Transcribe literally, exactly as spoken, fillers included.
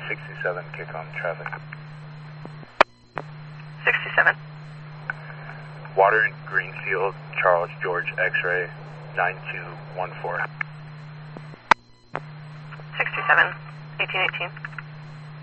sixty-seven, kick on traffic. sixty-seven. Water in Greenfield, Charles George X-ray, nine two one four. sixty-seven, eighteen eighteen.